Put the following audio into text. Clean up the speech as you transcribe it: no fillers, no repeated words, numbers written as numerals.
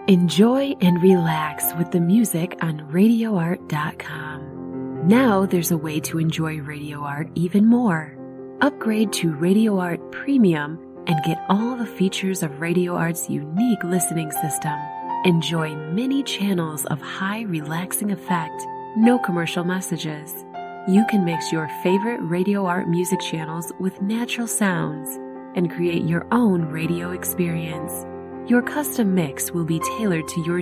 Enjoy and relax with the music on RadioArt.com. Now there's a way to enjoy Radio Art even more. Upgrade to Radio Art Premium and get all the features of Radio Art's unique listening system. Enjoy many channels of high relaxing effect, no commercial messages. You can mix your favorite Radio Art music channels with natural sounds and create your own radio experience. Your custom mix will be tailored to your